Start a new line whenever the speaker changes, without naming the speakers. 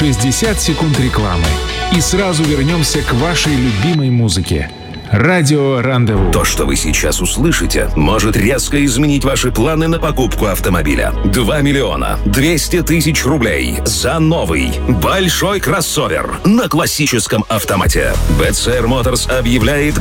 60 секунд рекламы. И сразу вернемся к вашей любимой музыке. Радио «Рандеву».
То, что вы сейчас услышите, может резко изменить ваши планы на покупку автомобиля. 2 миллиона 200 тысяч рублей за новый большой кроссовер на классическом автомате. BCR Motors объявляет